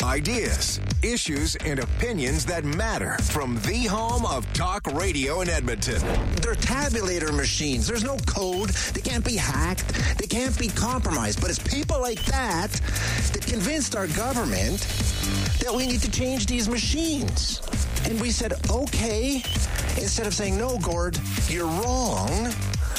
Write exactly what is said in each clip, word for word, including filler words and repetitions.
Ideas, issues, and opinions that matter from the home of talk radio in Edmonton. They're tabulator machines. There's no code. They can't be hacked. They can't be compromised. But it's people like that that convinced our government that we need to change these machines. And we said, okay, instead of saying, no, Gord, you're wrong.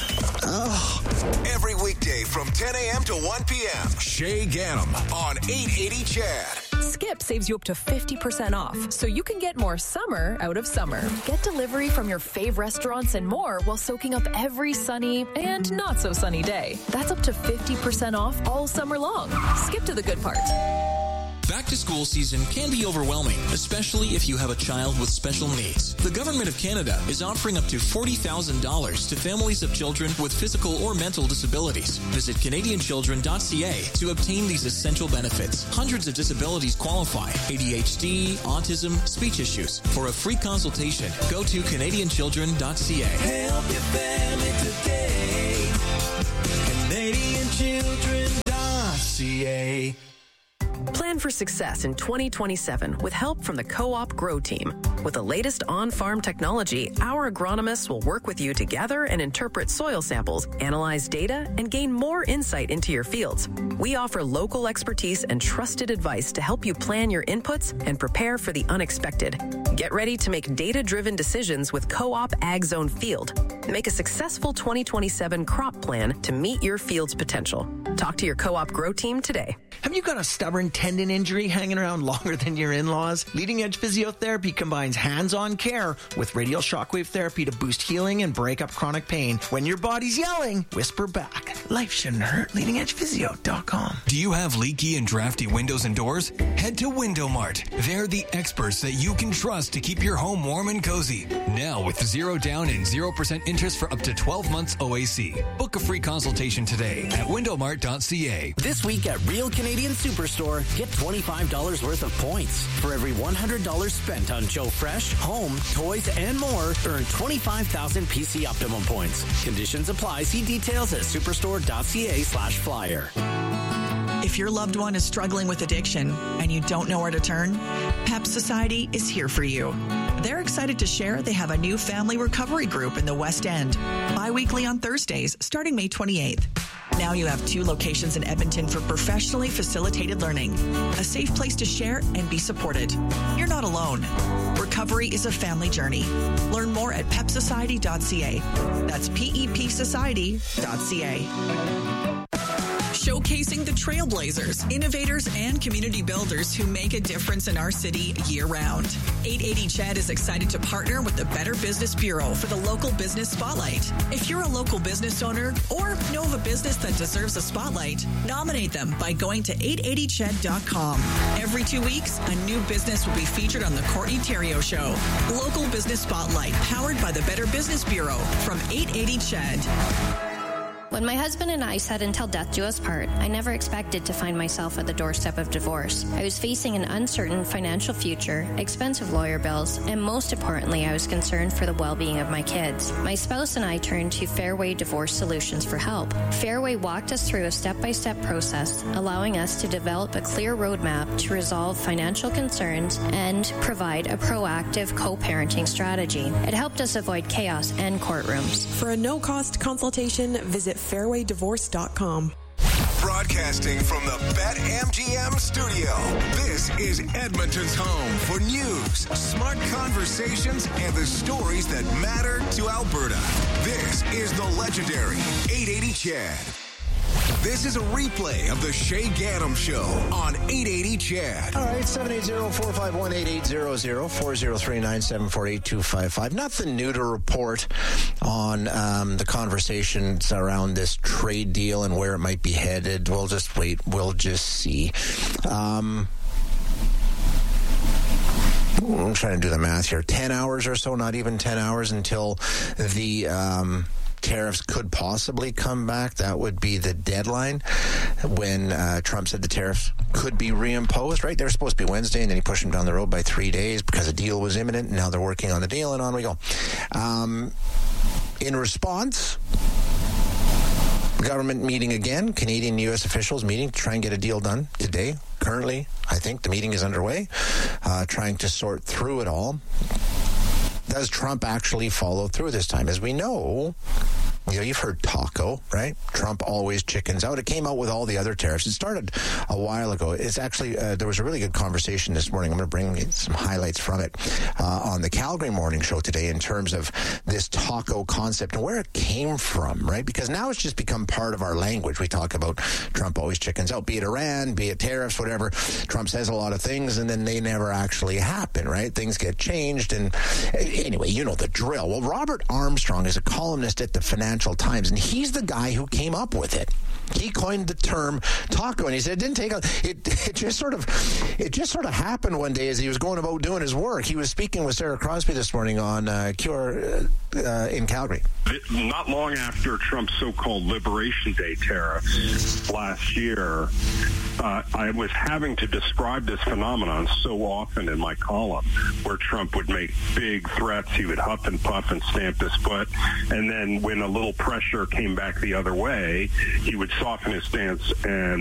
Oh. Every weekday from ten a.m. to one p.m. Shay Ganem on eight eighty C H A D. Skip saves you up to fifty percent off, so you can get more summer out of summer. Get delivery from your fave restaurants and more while soaking up every sunny and not so sunny day. That's up to fifty percent off all summer long. Skip to the good part. Back to school season can be overwhelming, especially if you have a child with special needs. The Government of Canada is offering up to forty thousand dollars to families of children with physical or mental disabilities. Visit Canadian Children dot C A to obtain these essential benefits. Hundreds of disabilities qualify: A D H D, autism, speech issues. For a free consultation, go to Canadian Children dot C A. Help your family today. Canadian Children dot C A. Plan for success in twenty twenty-seven with help from the Co-op Grow Team. With the latest on-farm technology, our agronomists will work with you to gather and interpret soil samples, analyze data, and gain more insight into your fields. We offer local expertise and trusted advice to help you plan your inputs and prepare for the unexpected. Get ready to make data-driven decisions with Co-op Ag Zone Field. Make a successful twenty twenty-seven crop plan to meet your field's potential. Talk to your Co-op Grow Team today. Have you got a stubborn tendon injury hanging around longer than your in-laws? Leading Edge Physiotherapy combines hands-on care with radial shockwave therapy to boost healing and break up chronic pain. When your body's yelling, whisper back. Life shouldn't hurt. leading edge physio dot com. Do you have leaky and drafty windows and doors? Head to Window Mart. They're the experts that you can trust to keep your home warm and cozy. Now with zero down and zero percent interest for up to twelve months O A C. Book a free consultation today at window mart dot c a. This week at Real Canadian Superstore, get twenty-five dollars worth of points. For every one hundred dollars spent on Joe Fresh, home, toys, and more, earn twenty-five thousand P C Optimum points. Conditions apply. See details at superstore dot c a slash flyer. If your loved one is struggling with addiction and you don't know where to turn, P E P Society is here for you. They're excited to share they have a new family recovery group in the West End, bi-weekly on Thursdays, starting May twenty-eighth. Now you have two locations in Edmonton for professionally facilitated learning, a safe place to share and be supported. You're not alone. Recovery is a family journey. Learn more at pep society dot c a. That's P E P society dot c a. Showcasing the trailblazers, innovators, and community builders who make a difference in our city year-round. eight eighty C H E D is excited to partner with the Better Business Bureau for the Local Business Spotlight. If you're a local business owner or know of a business that deserves a spotlight, nominate them by going to eight eighty c h e d dot com. Every two weeks, a new business will be featured on the Courtney Theriault Show. Local Business Spotlight, powered by the Better Business Bureau from eight eighty C H E D. When my husband and I said until death do us part, I never expected to find myself at the doorstep of divorce. I was facing an uncertain financial future, expensive lawyer bills, and most importantly, I was concerned for the well-being of my kids. My spouse and I turned to Fairway Divorce Solutions for help. Fairway walked us through a step-by-step process, allowing us to develop a clear roadmap to resolve financial concerns and provide a proactive co-parenting strategy. It helped us avoid chaos and courtrooms. For a no-cost consultation, visit fairway divorce dot com. Broadcasting from the BetMGM studio, this is Edmonton's home for news, smart conversations, and the stories that matter to Alberta. This is the legendary eight eighty C H E D. This is a replay of the Shay Ganem Show on eight eighty C H E D. All right, seven eight zero, four five one, eight eight zero zero, four zero three, nine seven four, eight two five five. Nothing new to report on um, the conversations around this trade deal and where it might be headed. We'll just wait. We'll just see. Um... I'm trying to do the math here. Ten hours or so, not even ten hours until the um, tariffs could possibly come back. That would be the deadline when uh, Trump said the tariffs could be reimposed, right? They were supposed to be Wednesday, and then he pushed them down the road by three days because a deal was imminent, and now they're working on the deal, and on we go. Um, in response, government meeting again, Canadian and U S officials meeting to try and get a deal done today. currently, I think the meeting is underway, uh, trying to sort through it all. Does Trump actually follow through this time? As we know, you know, you've heard taco, right? Trump always chickens out. It came out with all the other tariffs. It started a while ago. It's actually, uh, there was a really good conversation this morning. I'm going to bring some highlights from it uh, on the Calgary Morning Show today in terms of this taco concept and where it came from, right? Because now it's just become part of our language. We talk about Trump always chickens out, be it Iran, be it tariffs, whatever. Trump says a lot of things and then they never actually happen, right? Things get changed. And anyway, you know the drill. Well, Robert Armstrong is a columnist at the Financial Times, and he's the guy who came up with it. He coined the term taco, and he said it didn't take a, it it just sort of it just sort of happened one day as he was going about doing his work. He was speaking with Sarah Crosby this morning on uh, Cure uh, in Calgary. Not long after Trump's so-called Liberation Day tariffs last year, uh, I was having to describe this phenomenon so often in my column, where Trump would make big threats, he would huff and puff and stamp his foot, and then when a little pressure came back the other way, he would soften his stance and